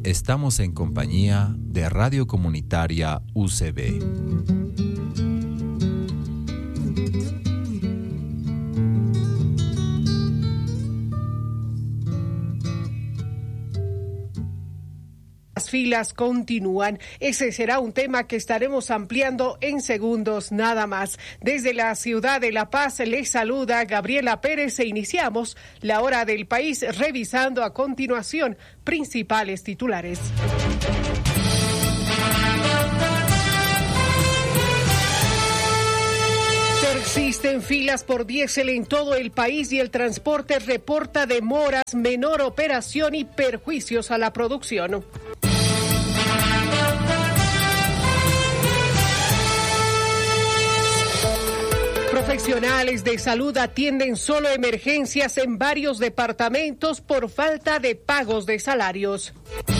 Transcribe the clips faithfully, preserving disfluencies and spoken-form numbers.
estamos en compañía de Radio Comunitaria U C B. Las filas continúan. Ese será un tema que estaremos ampliando en segundos nada más. Desde la ciudad de La Paz les saluda Gabriela Pérez e iniciamos la hora del país revisando a continuación principales titulares. Persisten filas por diésel en todo el país y el transporte reporta demoras, menor operación y perjuicios a la producción. Profesionales de salud atienden solo emergencias en varios departamentos por falta de pagos de salarios.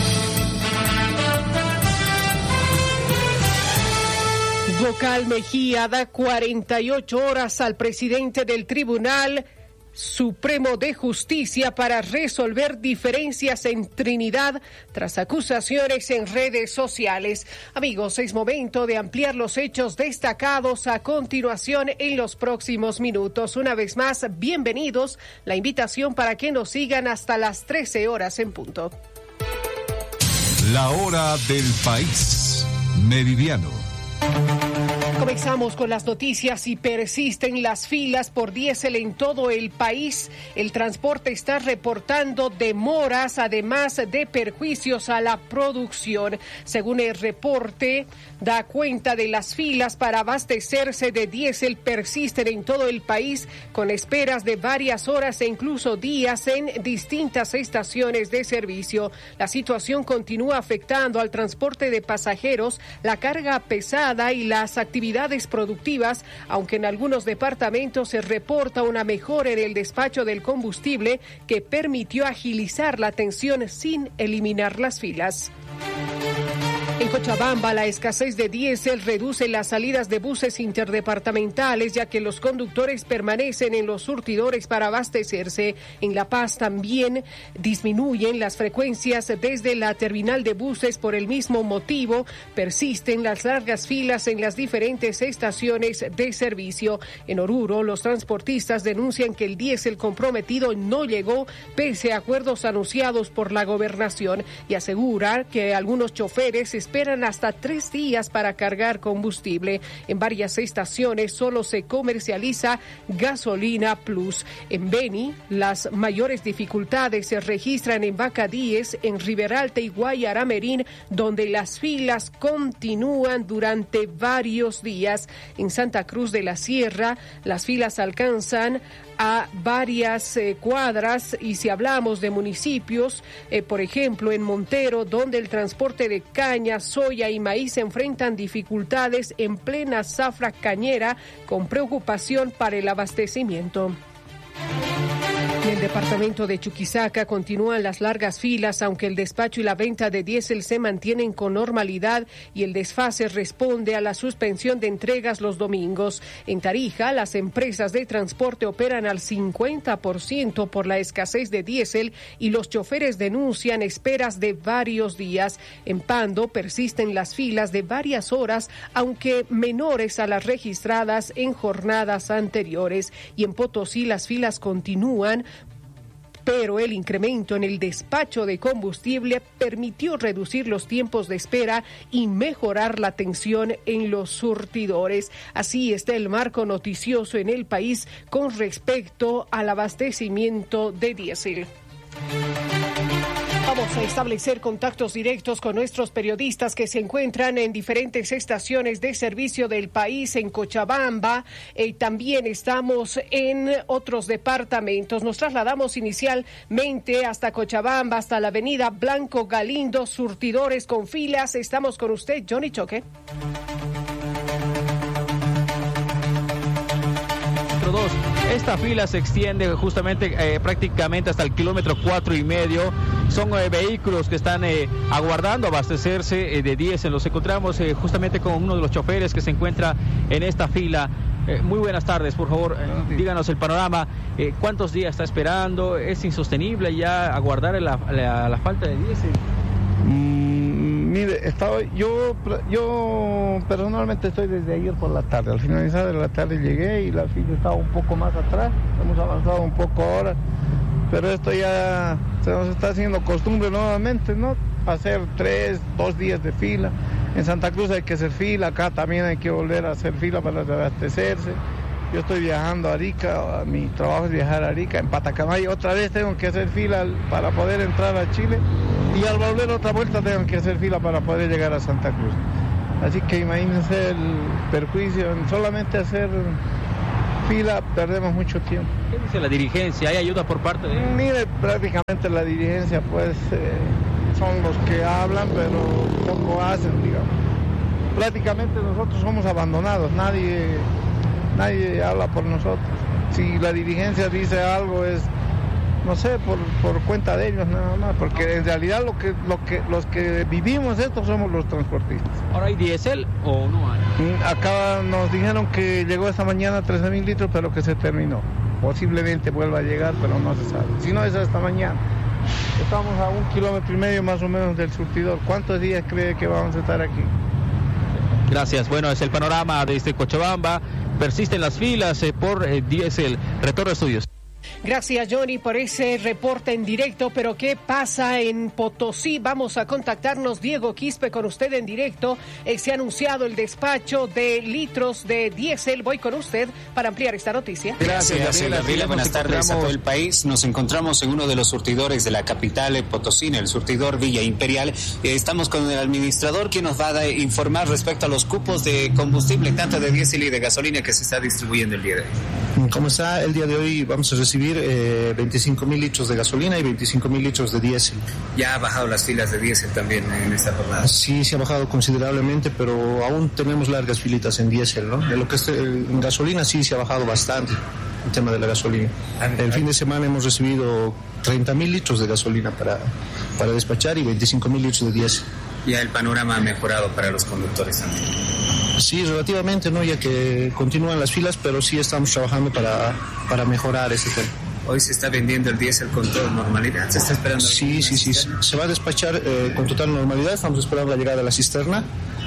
Vocal Mejía da cuarenta y ocho horas al presidente del Tribunal Supremo de Justicia para resolver diferencias en Trinidad tras acusaciones en redes sociales. Amigos, es momento de ampliar los hechos destacados a continuación en los próximos minutos. Una vez más, bienvenidos. La invitación para que nos sigan hasta las trece horas en punto. La hora del país. Meridiano. Comenzamos con las noticias y persisten las filas por diésel en todo el país. El transporte está reportando demoras, además de perjuicios a la producción. Según el reporte, da cuenta de las filas para abastecerse de diésel persisten en todo el país, con esperas de varias horas e incluso días en distintas estaciones de servicio. La situación continúa afectando al transporte de pasajeros, la carga pesada y las actividades productivas, aunque en algunos departamentos se reporta una mejora en el despacho del combustible que permitió agilizar la atención sin eliminar las filas. En Cochabamba, la escasez de diésel reduce las salidas de buses interdepartamentales, ya que los conductores permanecen en los surtidores para abastecerse. En La Paz también disminuyen las frecuencias desde la terminal de buses por el mismo motivo. Persisten las largas filas en las diferentes estaciones de servicio. En Oruro, los transportistas denuncian que el diésel comprometido no llegó pese a acuerdos anunciados por la gobernación y aseguran que algunos choferes esperan hasta tres días para cargar combustible. En varias estaciones solo se comercializa gasolina plus. En Beni, las mayores dificultades se registran en Bacadíes, en Riberalta y Guayaramerín, donde las filas continúan durante varios días. En Santa Cruz de la Sierra, las filas alcanzan a varias eh, cuadras, y si hablamos de municipios, eh, por ejemplo en Montero, donde el transporte de caña, soya y maíz enfrentan dificultades en plena zafra cañera con preocupación para el abastecimiento. En el departamento de Chuquisaca continúan las largas filas, aunque el despacho y la venta de diésel se mantienen con normalidad y el desfase responde a la suspensión de entregas los domingos. En Tarija, las empresas de transporte operan al cincuenta por ciento por la escasez de diésel y los choferes denuncian esperas de varios días. En Pando persisten las filas de varias horas, aunque menores a las registradas en jornadas anteriores. Y en Potosí las filas continúan, pero el incremento en el despacho de combustible permitió reducir los tiempos de espera y mejorar la atención en los surtidores. Así está el marco noticioso en el país con respecto al abastecimiento de diésel. Vamos a establecer contactos directos con nuestros periodistas que se encuentran en diferentes estaciones de servicio del país, en Cochabamba, y eh, también estamos en otros departamentos. Nos trasladamos inicialmente hasta Cochabamba, hasta la avenida Blanco Galindo, surtidores con filas. Estamos con usted, Johnny Choque. Dos. Esta fila se extiende justamente eh, prácticamente hasta el kilómetro cuatro y medio. Son eh, vehículos que están eh, aguardando abastecerse eh, de diésel. Nos encontramos eh, justamente con uno de los choferes que se encuentra en esta fila. Eh, muy buenas tardes, por favor, eh, díganos el panorama. Eh, ¿Cuántos días está esperando? ¿Es insostenible ya aguardar la, la, la falta de diésel? Mm, mire, estaba, yo, yo personalmente estoy desde ayer por la tarde. Al finalizar de la tarde llegué y la fila estaba un poco más atrás. Hemos avanzado un poco ahora, pero esto ya se nos está haciendo costumbre nuevamente, ¿no? Hacer tres, dos días de fila. En Santa Cruz hay que hacer fila, acá también hay que volver a hacer fila para abastecerse. Yo estoy viajando a Arica, mi trabajo es viajar a Arica, en Patacamay otra vez tengo que hacer fila para poder entrar a Chile y al volver otra vuelta tengo que hacer fila para poder llegar a Santa Cruz. Así que imagínense el perjuicio, en solamente hacer fila perdemos mucho tiempo. ¿Qué dice la dirigencia? ¿Hay ayuda por parte de ellos? Mire, prácticamente la dirigencia pues eh, son los que hablan pero poco hacen, digamos. Prácticamente nosotros somos abandonados, nadie... Nadie habla por nosotros. Si la dirigencia dice algo es, no sé, por, por cuenta de ellos nada más, porque en realidad lo que, lo que, los que vivimos esto somos los transportistas. ¿Ahora hay diésel o no hay? Acá nos dijeron que llegó esta mañana trece mil litros, pero que se terminó. Posiblemente vuelva a llegar, pero no se sabe. Si no es hasta mañana. Estamos a un kilómetro y medio más o menos del surtidor. ¿Cuántos días cree que vamos a estar aquí? Gracias. Bueno, es el panorama desde Cochabamba. Persisten las filas eh, por eh, diésel. Retorno a estudios. Gracias, Johnny, por ese reporte en directo. Pero ¿qué pasa en Potosí? Vamos a contactarnos, Diego Quispe, con usted en directo. Eh, se ha anunciado el despacho de litros de diésel. Voy con usted para ampliar esta noticia. Gracias, Gabriela. Gabriela, buenas tardes a todo el país. Nos encontramos en uno de los surtidores de la capital potosina, el surtidor Villa Imperial. Eh, estamos con el administrador, quien nos va a informar respecto a los cupos de combustible, tanto de diésel y de gasolina, que se está distribuyendo el día de hoy. ¿Cómo está? El día de hoy vamos a recibir eh, veinticinco mil litros de gasolina y veinticinco mil litros de diésel. ¿Ya ha bajado las filas de diésel también en esta jornada? Sí, se ha bajado considerablemente, pero aún tenemos largas filitas en diésel, ¿no? En lo que es en gasolina sí se ha bajado bastante el tema de la gasolina. El fin de semana hemos recibido treinta mil litros de gasolina para, para despachar y veinticinco mil litros de diésel. Ya el panorama ha mejorado para los conductores también. Sí, relativamente, ¿no? Ya que continúan las filas, pero sí estamos trabajando para, para mejorar ese tema. Hoy se está vendiendo el diésel con toda normalidad. ¿Se está esperando? Sí, sí, sí. Se va a despachar eh, con total normalidad. Estamos esperando la llegada de la cisterna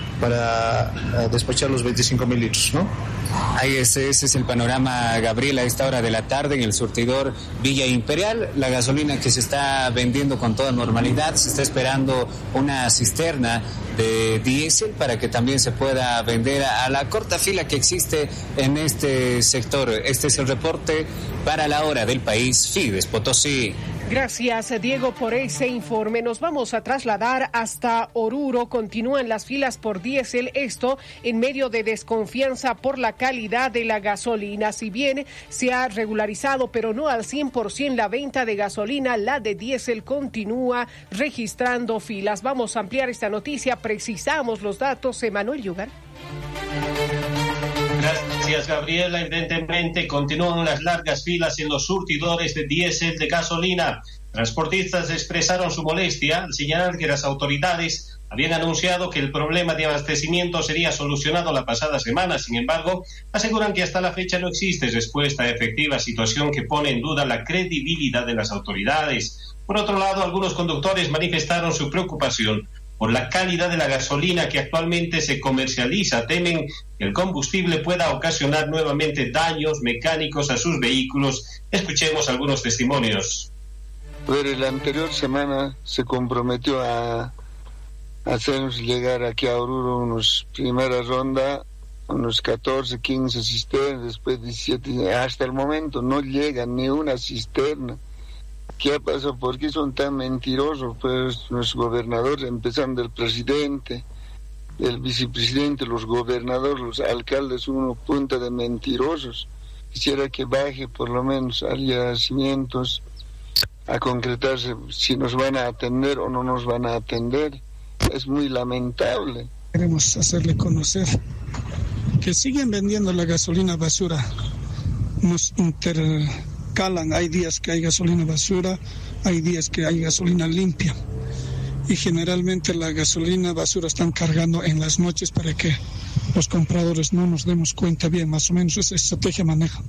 para uh, despachar los veinticinco mil litros, ¿no? Ahí ese, ese es el panorama, Gabriela, a esta hora de la tarde en el surtidor Villa Imperial. La gasolina que se está vendiendo con toda normalidad. Se está esperando una cisterna de diésel para que también se pueda vender a la corta fila que existe en este sector. Este es el reporte para la hora del país, Fides Potosí. Gracias, Diego, por ese informe. Nos vamos a trasladar hasta Oruro. Continúan las filas por diésel, esto en medio de desconfianza por la calidad de la gasolina. Si bien se ha regularizado, pero no al cien por ciento la venta de gasolina, la de diésel continúa registrando filas. Vamos a ampliar esta noticia. Precisamos los datos. Emanuel Yugar. Gracias, Gabriela. Evidentemente continúan las largas filas en los surtidores de diésel de gasolina. Transportistas expresaron su molestia al señalar que las autoridades habían anunciado que el problema de abastecimiento sería solucionado la pasada semana. Sin embargo, aseguran que hasta la fecha no existe respuesta efectiva, situación que pone en duda la credibilidad de las autoridades. Por otro lado, algunos conductores manifestaron su preocupación por la calidad de la gasolina que actualmente se comercializa. Temen que el combustible pueda ocasionar nuevamente daños mecánicos a sus vehículos. Escuchemos algunos testimonios. Pero la anterior semana se comprometió a hacernos llegar aquí a Oruro unos primera ronda, unos catorce, quince cisternas, después diecisiete. Hasta el momento no llega ni una cisterna. ¿Qué ha pasado? ¿Por qué son tan mentirosos? Pues los gobernadores, empezando del presidente, el vicepresidente, los gobernadores, los alcaldes, uno punta de mentirosos. Quisiera que baje por lo menos a yacimientos a concretarse si nos van a atender o no nos van a atender. Es muy lamentable. Queremos hacerle conocer que siguen vendiendo la gasolina basura. Nos intercalan, hay días que hay gasolina basura, hay días que hay gasolina limpia. Y generalmente la gasolina basura están cargando en las noches para que los compradores no nos demos cuenta bien, más o menos esa estrategia manejan.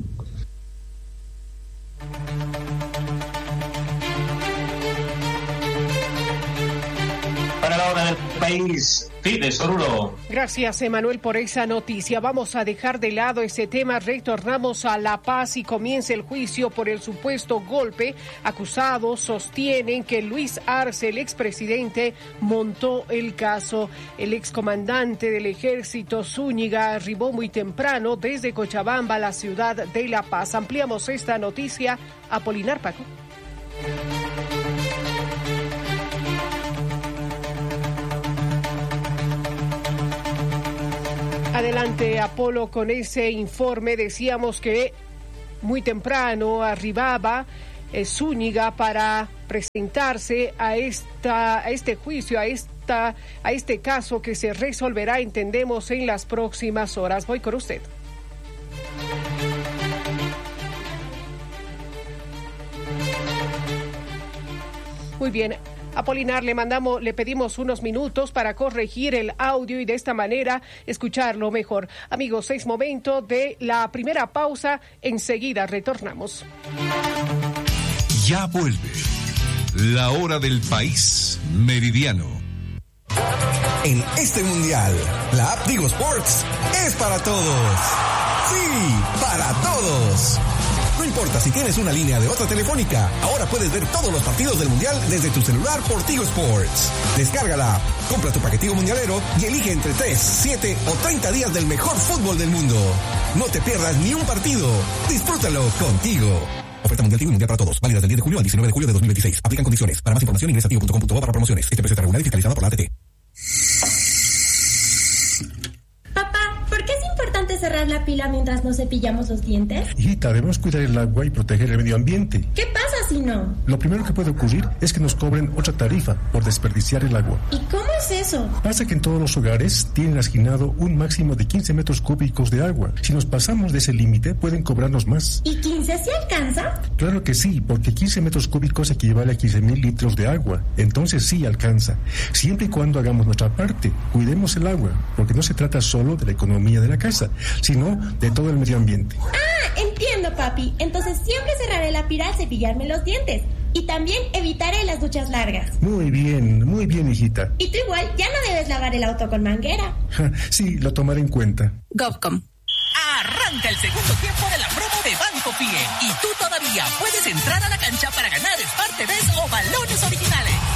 la hora del país. Fides Oruro. Gracias, Emanuel, por esa noticia. Vamos a dejar de lado ese tema. Retornamos a La Paz y comienza el juicio por el supuesto golpe. Acusados sostienen que Luis Arce, el expresidente, montó el caso. El excomandante del ejército Zúñiga arribó muy temprano desde Cochabamba a la ciudad de La Paz. Ampliamos esta noticia. Apolinar Paco. Adelante, Apolo, con ese informe. Decíamos que muy temprano arribaba eh, Zúñiga para presentarse a esta a este juicio, a esta a este caso que se resolverá, entendemos, en las próximas horas. Voy con usted. Muy bien. Apolinar, le mandamos, le pedimos unos minutos para corregir el audio y de esta manera escucharlo mejor. Amigos, es momento de la primera pausa. Enseguida retornamos. Ya vuelve la hora del país meridiano. En este mundial, la app Tigo Sports es para todos. Sí, para todos. No importa si tienes una línea de otra telefónica, ahora puedes ver todos los partidos del Mundial desde tu celular por Tigo Sports. Descárgala, compra tu paquetico mundialero y elige entre tres, siete o treinta días del mejor fútbol del mundo. No te pierdas ni un partido. Disfrútalo contigo. Oferta Mundial Tigo y Mundial para todos. Válidas del diez de julio al diecinueve de julio de dos mil veintiséis. Aplican condiciones. Para más información ingresa a tigo punto com punto bo para promociones. Este precio está regulado y fiscalizado por la A T T. Cerrar la pila mientras nos cepillamos los dientes? Hijita, debemos cuidar el agua y proteger el medio ambiente. ¿Qué pasa si no? Lo primero que puede ocurrir es que nos cobren otra tarifa por desperdiciar el agua. ¿Y cómo es eso? Pasa que en todos los hogares tienen asignado un máximo de quince metros cúbicos de agua. Si nos pasamos de ese límite, pueden cobrarnos más. ¿Y quince sí alcanza? Claro que sí, porque quince metros cúbicos equivale a quince mil litros de agua. Entonces sí alcanza. Siempre y cuando hagamos nuestra parte, cuidemos el agua, porque no se trata solo de la economía de la casa, sino de todo el medio ambiente. Ah, entiendo, papi. Entonces siempre cerraré la pila al cepillarme los dientes. Y también evitaré las duchas largas. Muy bien, muy bien, hijita. Y tú igual ya no debes lavar el auto con manguera. Ja, sí, lo tomaré en cuenta. Govcom. Arranca el segundo tiempo de la promo de Banco Pie. Y tú todavía puedes entrar a la cancha para ganar Spartebes o balones originales.